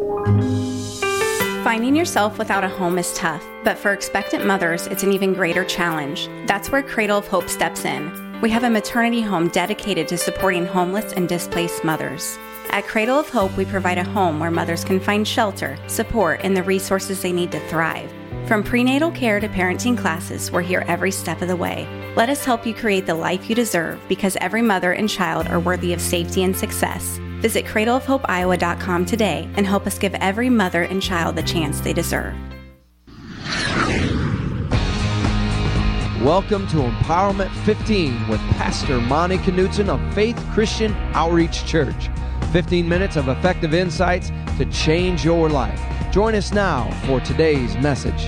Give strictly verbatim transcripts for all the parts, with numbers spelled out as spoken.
Finding yourself without a home is tough, but for expectant mothers, it's an even greater challenge. That's where Cradle of Hope steps in. We have a maternity home dedicated to supporting homeless and displaced mothers. At Cradle of Hope, we provide a home where mothers can find shelter, support, and the resources they need to thrive. From prenatal care to parenting classes, we're here every step of the way. Let us help you create the life you deserve, because every mother and child are worthy of safety and success. Visit cradle of hope iowa dot com today and help us give every mother and child the chance they deserve. Welcome to Empowerment fifteen with Pastor Monty Knudsen of Faith Christian Outreach Church. fifteen minutes of effective insights to change your life. Join us now for today's message.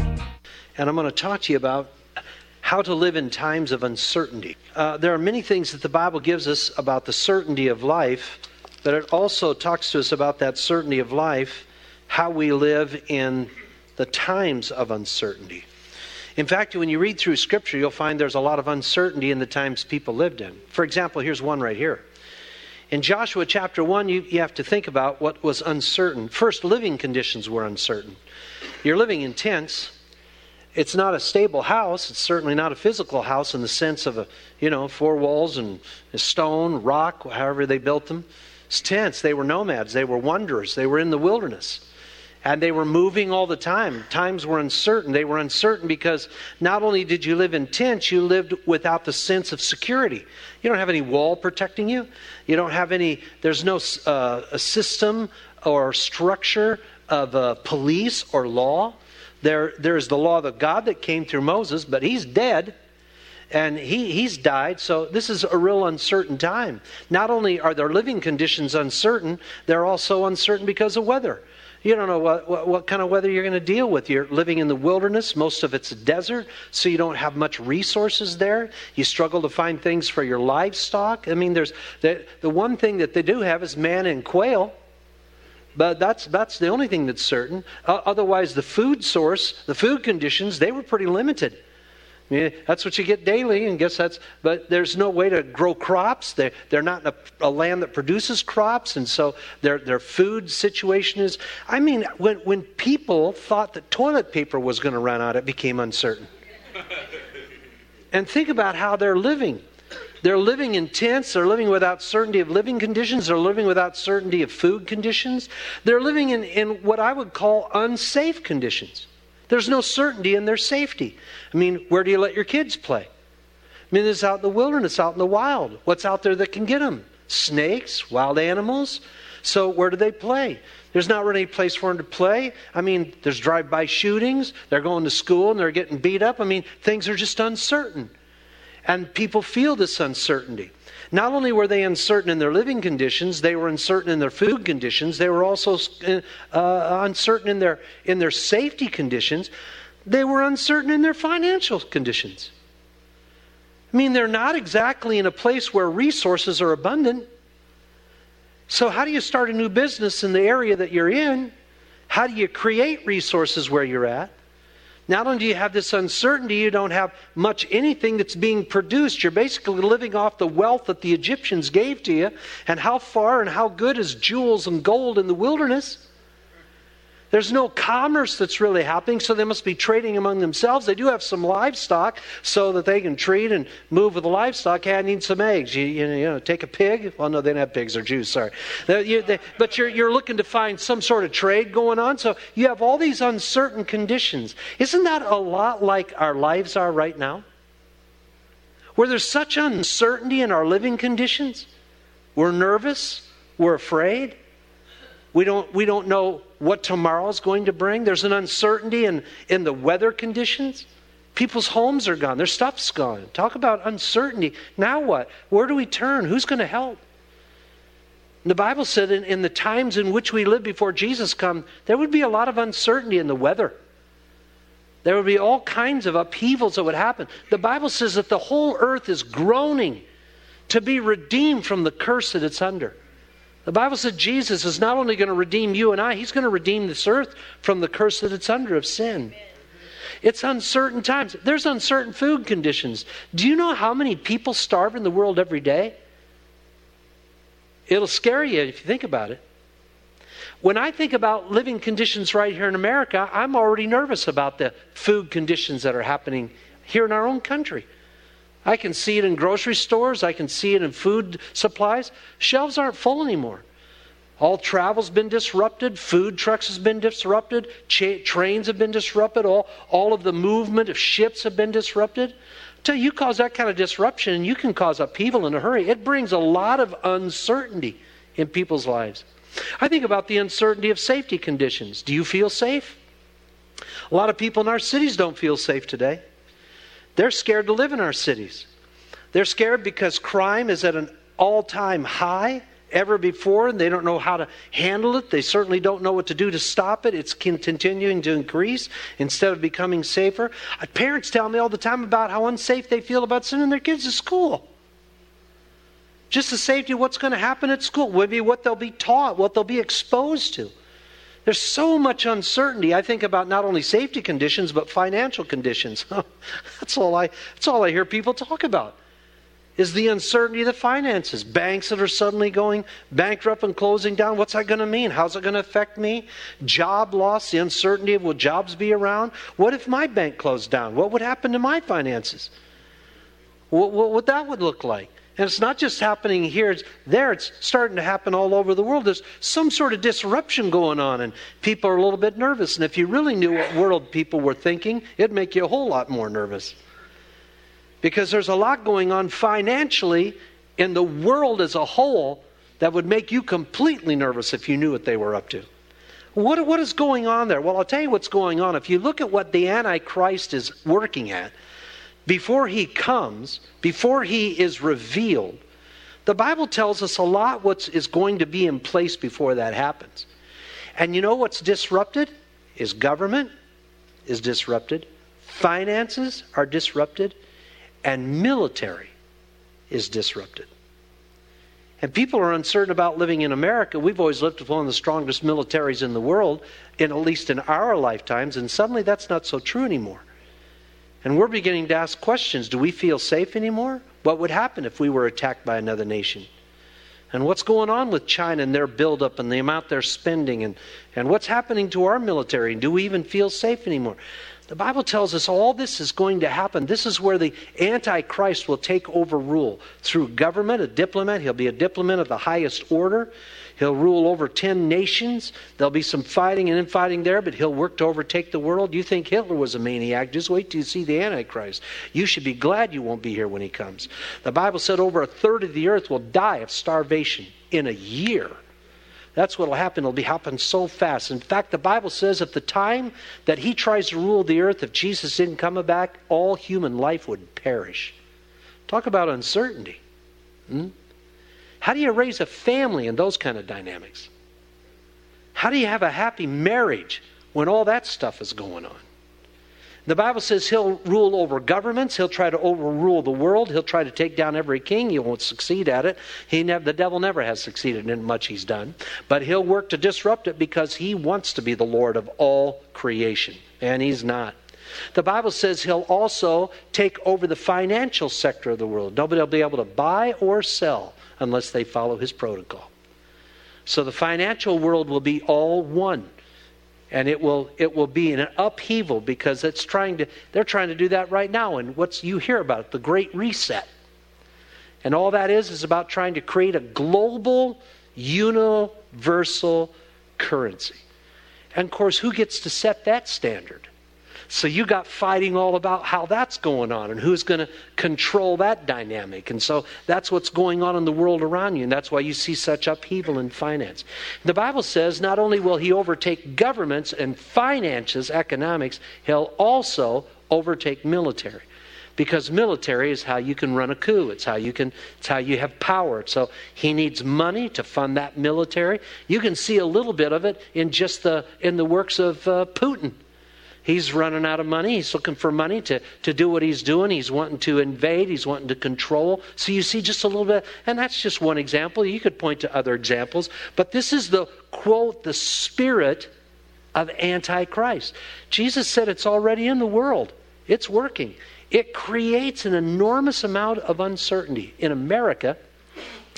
And I'm going to talk to you about how to live in times of uncertainty. Uh, there are many things that the Bible gives us about the certainty of life, but it also talks to us about that certainty of life, how we live in the times of uncertainty. In fact, when you read through Scripture, you'll find there's a lot of uncertainty in the times people lived in. For example, here's one right here. In Joshua chapter one, you, you have to think about what was uncertain. First, living conditions were uncertain. You're living in tents. It's not a stable house. It's certainly not a physical house in the sense of, a, you know, four walls and stone, rock, however they built them. It's tents. They were nomads. They were wanderers. They were in the wilderness. And they were moving all the time. Times were uncertain. They were uncertain because not only did you live in tents, you lived without the sense of security. You don't have any wall protecting you. You don't have any, there's no uh, a system or structure of uh, police or law. There, there is the law of God that came through Moses, but he's dead. And he, he's died, so this is a real uncertain time. Not only are their living conditions uncertain, they're also uncertain because of weather. You don't know what, what, what kind of weather you're going to deal with. You're living in the wilderness. Most of it's a desert, so you don't have much resources there. You struggle to find things for your livestock. I mean, there's the, the one thing that they do have is manna and quail, but that's that's the only thing that's certain. Uh, otherwise, the food source, the food conditions, they were pretty limited. Yeah, that's what you get daily, and guess that's. But there's no way to grow crops. They they're not in a, a land that produces crops, and so their their food situation is. I mean, when when people thought that toilet paper was going to run out, it became uncertain. And think about how they're living. They're living in tents. They're living without certainty of living conditions. They're living without certainty of food conditions. They're living in, in what I would call unsafe conditions. There's no certainty in their safety. I mean, where do you let your kids play? I mean, it's out in the wilderness, out in the wild. What's out there that can get them? Snakes, wild animals. So where do they play? There's not really a place for them to play. I mean, there's drive-by shootings. They're going to school and they're getting beat up. I mean, things are just uncertain. And people feel this uncertainty. Not only were they uncertain in their living conditions, they were uncertain in their food conditions. They were also uh, uncertain in their in their safety conditions. They were uncertain in their financial conditions. I mean, they're not exactly in a place where resources are abundant. So how do you start a new business in the area that you're in? How do you create resources where you're at? Not only do you have this uncertainty, you don't have much anything that's being produced. You're basically living off the wealth that the Egyptians gave to you. And how far and how good is jewels and gold in the wilderness? There's no commerce that's really happening, so they must be trading among themselves. They do have some livestock so that they can trade and move with the livestock. Hey, I need some eggs. You, you, know, you know, take a pig. Well, no, they don't have pigs. They're Jews, sorry. They, you, they, but you're, you're looking to find some sort of trade going on. So you have all these uncertain conditions. Isn't that a lot like our lives are right now? Where there's such uncertainty in our living conditions. We're nervous. We're afraid. We don't, we don't know what tomorrow's going to bring. There's an uncertainty in, in the weather conditions. People's homes are gone. Their stuff's gone. Talk about uncertainty. Now what? Where do we turn? Who's going to help? The Bible said in, in the times in which we live before Jesus come, there would be a lot of uncertainty in the weather. There would be all kinds of upheavals that would happen. The Bible says that the whole earth is groaning to be redeemed from the curse that it's under. The Bible said Jesus is not only going to redeem you and I, He's going to redeem this earth from the curse that it's under of sin. It's uncertain times. There's uncertain food conditions. Do you know how many people starve in the world every day? It'll scare you if you think about it. When I think about living conditions right here in America, I'm already nervous about the food conditions that are happening here in our own country. I can see it in grocery stores. I can see it in food supplies. Shelves aren't full anymore. All travel's been disrupted. Food trucks has been disrupted. Cha- trains have been disrupted. All, all of the movement of ships have been disrupted. Until you cause that kind of disruption, and you can cause upheaval in a hurry. It brings a lot of uncertainty in people's lives. I think about the uncertainty of safety conditions. Do you feel safe? A lot of people in our cities don't feel safe today. They're scared to live in our cities. They're scared because crime is at an all-time high ever before, and they don't know how to handle it. They certainly don't know what to do to stop it. It's continuing to increase instead of becoming safer. Parents tell me all the time about how unsafe they feel about sending their kids to school. Just the safety of what's going to happen at school, maybe what they'll be taught, what they'll be exposed to. There's so much uncertainty. I think about not only safety conditions, but financial conditions. That's all I, that's all I hear people talk about, is the uncertainty of the finances. Banks that are suddenly going bankrupt and closing down. What's that going to mean? How's it going to affect me? Job loss, the uncertainty of will jobs be around? What if my bank closed down? What would happen to my finances? What, what would that would look like? And it's not just happening here, it's there, it's starting to happen all over the world. There's some sort of disruption going on, and people are a little bit nervous. And if you really knew what world people were thinking, it'd make you a whole lot more nervous. Because there's a lot going on financially in the world as a whole that would make you completely nervous if you knew what they were up to. What, what is going on there? Well, I'll tell you what's going on. If you look at what the Antichrist is working at, before he comes, before he is revealed, the Bible tells us a lot what is going to be in place before that happens. And you know what's disrupted? Is government is disrupted. Finances are disrupted. And military is disrupted. And people are uncertain about living in America. We've always lived with one of the strongest militaries in the world, in, at least in our lifetimes, and suddenly that's not so true anymore. And we're beginning to ask questions. Do we feel safe anymore? What would happen if we were attacked by another nation? And what's going on with China and their buildup and the amount they're spending? And, and what's happening to our military? And do we even feel safe anymore? The Bible tells us all this is going to happen. This is where the Antichrist will take over rule. Through government, a diplomat. He'll be a diplomat of the highest order. He'll rule over ten nations. There'll be some fighting and infighting there, but he'll work to overtake the world. You think Hitler was a maniac. Just wait till you see the Antichrist. You should be glad you won't be here when he comes. The Bible said over a third of the earth will die of starvation in a year. That's what will happen. It'll be happening so fast. In fact, the Bible says at the time that he tries to rule the earth, if Jesus didn't come back, all human life would perish. Talk about uncertainty. Hmm? How do you raise a family in those kind of dynamics? How do you have a happy marriage when all that stuff is going on? The Bible says he'll rule over governments. He'll try to overrule the world. He'll try to take down every king. He won't succeed at it. He never, the devil never has succeeded in much he's done. But he'll work to disrupt it because he wants to be the Lord of all creation. And he's not. The Bible says he'll also take over the financial sector of the world. Nobody will be able to buy or sell unless they follow his protocol. So the financial world will be all one. And it will it will be an upheaval because it's trying to they're trying to do that right now. And what's you hear about it, the Great Reset. And all that is is about trying to create a global, universal currency. And of course, who gets to set that standard? So you got fighting all about how that's going on and who's going to control that dynamic. And so that's what's going on in the world around you. And that's why you see such upheaval in finance. The Bible says not only will he overtake governments and finances, economics, he'll also overtake military. Because military is how you can run a coup. It's how you can. It's how you have power. So he needs money to fund that military. You can see a little bit of it in just the in the works of uh, Putin. He's running out of money. He's looking for money to, to do what he's doing. He's wanting to invade. He's wanting to control. So you see just a little bit. And that's just one example. You could point to other examples. But this is the, quote, the spirit of Antichrist. Jesus said it's already in the world. It's working. It creates an enormous amount of uncertainty. In America,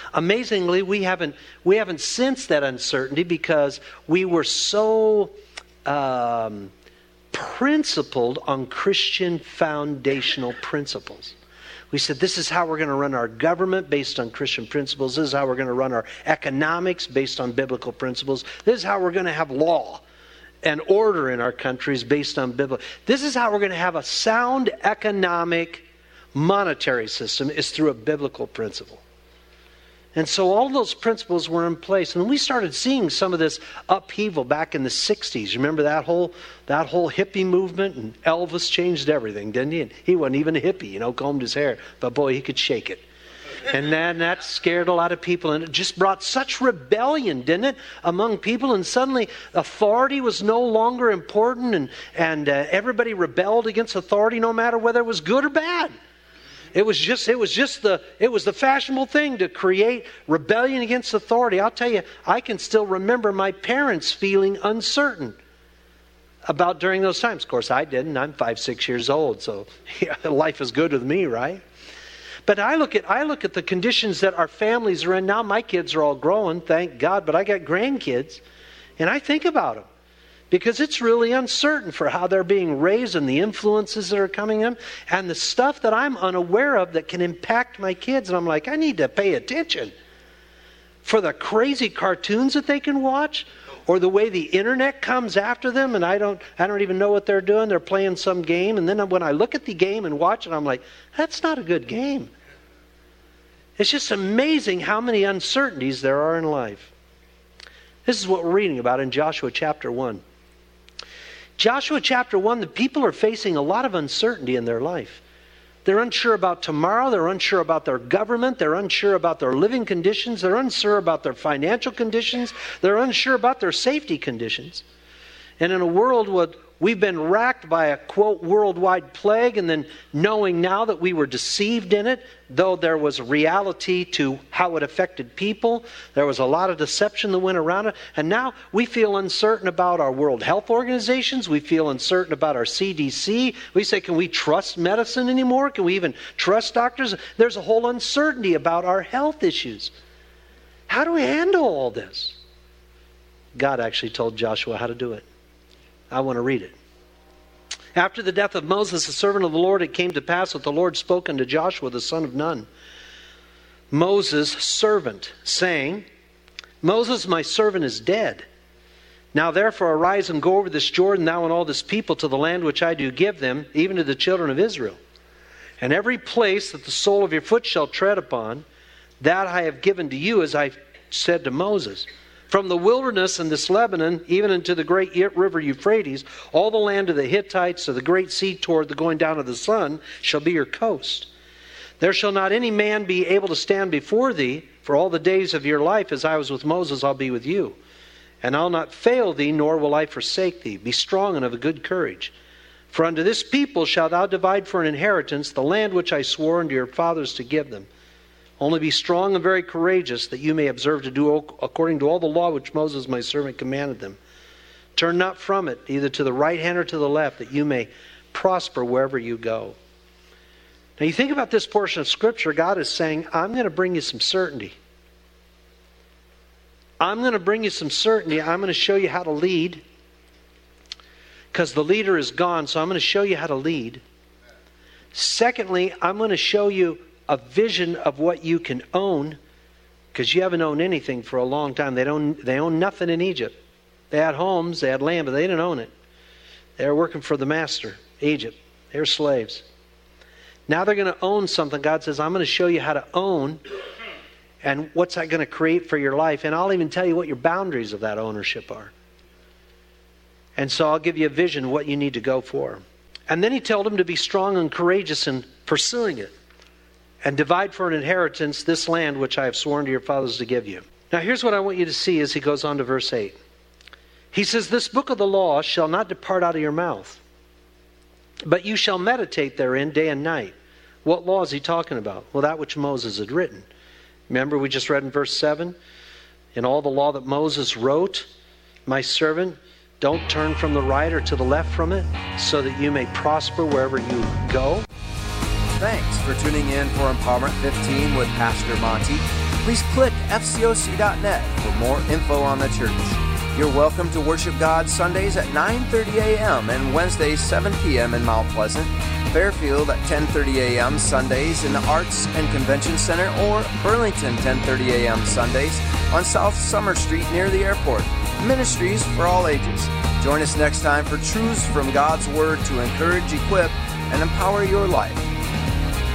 Amazingly, we haven't we haven't sensed that uncertainty because we were so um, principled on Christian foundational principles. We said, this is how we're going to run our government based on Christian principles. This is how we're going to run our economics based on biblical principles. This is how we're going to have law and order in our countries based on biblical. This is how we're going to have a sound economic monetary system, is through a biblical principle. And so all those principles were in place. And we started seeing some of this upheaval back in the sixties. Remember that whole that whole hippie movement? And Elvis changed everything, didn't he? And he wasn't even a hippie, you know, combed his hair. But boy, he could shake it. And then that scared a lot of people. And it just brought such rebellion, didn't it, among people? And suddenly authority was no longer important. And, and uh, everybody rebelled against authority no matter whether it was good or bad. It was just it was just the it was the fashionable thing to create rebellion against authority. I'll tell you, I can still remember my parents feeling uncertain about during those times. Of course, I didn't. I'm five, six years old, so yeah, life is good with me, right? But I look at I look at the conditions that our families are in now. My kids are all growing, thank God, but I got grandkids, and I think about them. Because it's really uncertain for how they're being raised and the influences that are coming in and the stuff that I'm unaware of that can impact my kids. And I'm like, I need to pay attention for the crazy cartoons that they can watch or the way the internet comes after them and I don't I don't even know what they're doing. They're playing some game. And then when I look at the game and watch it, I'm like, that's not a good game. It's just amazing how many uncertainties there are in life. This is what we're reading about in Joshua chapter one. Joshua chapter one, the people are facing a lot of uncertainty in their life. They're unsure about tomorrow. They're unsure about their government. They're unsure about their living conditions. They're unsure about their financial conditions. They're unsure about their safety conditions. And in a world where we've been racked by a, quote, worldwide plague, and then knowing now that we were deceived in it, though there was reality to how it affected people, there was a lot of deception that went around it, and now we feel uncertain about our World Health Organizations, we feel uncertain about our C D C, we say, can we trust medicine anymore? Can we even trust doctors? There's a whole uncertainty about our health issues. How do we handle all this? God actually told Joshua how to do it. I want to read it. After the death of Moses, the servant of the Lord, it came to pass that the Lord spoke unto Joshua, the son of Nun, Moses' servant, saying, Moses, my servant, is dead. Now therefore arise and go over this Jordan, thou and all this people, to the land which I do give them, even to the children of Israel. And every place that the sole of your foot shall tread upon, that I have given to you, as I said to Moses. From the wilderness and this Lebanon, even unto the great river Euphrates, all the land of the Hittites, to the great sea toward the going down of the sun, shall be your coast. There shall not any man be able to stand before thee, for all the days of your life, as I was with Moses, I'll be with you. And I'll not fail thee, nor will I forsake thee. Be strong and of a good courage. For unto this people shalt thou divide for an inheritance the land which I swore unto your fathers to give them. Only be strong and very courageous, that you may observe to do according to all the law which Moses my servant commanded them. Turn not from it, either to the right hand or to the left, that you may prosper wherever you go. Now you think about this portion of Scripture, God is saying, I'm going to bring you some certainty. I'm going to bring you some certainty. I'm going to show you how to lead. Because the leader is gone, so I'm going to show you how to lead. Secondly, I'm going to show you a vision of what you can own, because you haven't owned anything for a long time. They don't. They own nothing in Egypt. They had homes, they had land, but they didn't own it. They were working for the master, Egypt. They were slaves. Now they're going to own something. God says, I'm going to show you how to own, and what's that going to create for your life. And I'll even tell you what your boundaries of that ownership are. And so I'll give you a vision of what you need to go for. And then he told him to be strong and courageous in pursuing it. And divide for an inheritance this land which I have sworn to your fathers to give you. Now here's what I want you to see as he goes on to verse eight. He says, this book of the law shall not depart out of your mouth, but you shall meditate therein day and night. What law is he talking about? Well, that which Moses had written. Remember we just read in verse seven? In all the law that Moses wrote, my servant, don't turn from the right or to the left from it, so that you may prosper wherever you go. Thanks for tuning in for Empowerment fifteen with Pastor Monty. please click f c o c dot net for more info on the church. You're welcome to worship God Sundays at nine thirty a.m. and Wednesdays seven p.m. in Mount Pleasant, Fairfield at ten thirty a.m. Sundays in the Arts and Convention Center, or Burlington ten thirty a.m. Sundays on South Summer Street near the airport. Ministries for all ages. Join us next time for truths from God's Word to encourage, equip, and empower your life.